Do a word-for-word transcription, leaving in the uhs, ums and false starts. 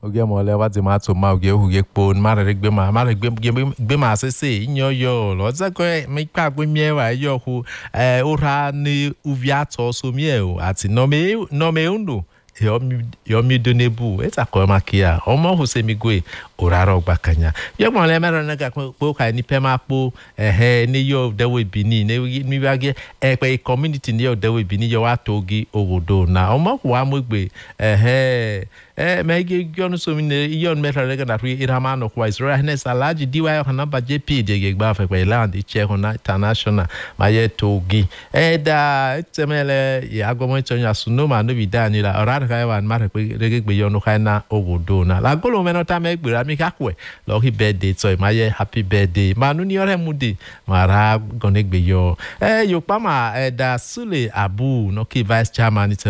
oge mo le wa ti ma to ma oge hu ge po ma re gbe ma ma re gbe gbe ma se se yan yo lo za ko mi pa gbe mi e wa yo hu eh ora ni uvia to so mi e o ati no me no me undu yo mi donebu eta ko makia omo hu se mi gwe oraro gbakanya yo mo le mero na ga po ka ni pe ma po eh ni yo de we bini ni mi ba ge e pe community ni yo de we bini yo wa togi ogodo na omo wa mo gbe eh eh me ge gonu so mi ne yo mero le ga na ri irama no kwa Israel ne salaji diwa yo na ba J P de ge gba fe pe land che ho na international ma ye togi e da temele ya gomo chonya sunoma no bi da ni la ora ka wa ma pe rege gbe yo no ka na ogodo na la golo me no ta me gbera mi ka kwe lo hi birthday so ma ye happy birthday ma nu ni ore mudi mara gone gbe yo eh yo pa ma eh da Sule Abu no ki vice chairman